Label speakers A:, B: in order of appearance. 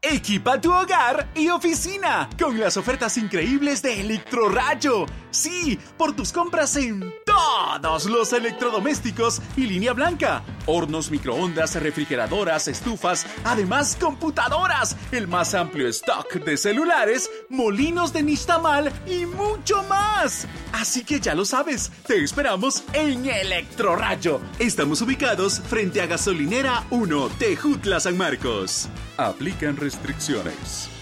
A: Equipa tu hogar y oficina con las ofertas increíbles de Electrorrayo. Sí, por tus compras en todos los electrodomésticos y línea blanca. Hornos, microondas, refrigeradoras, estufas, además computadoras, el más amplio stock de celulares, molinos de nixtamal y mucho más. Así que ya lo sabes, te esperamos en Electrorrayo. Estamos ubicados frente a Gasolinera 1, Tejutla, San Marcos. Aplican restricciones.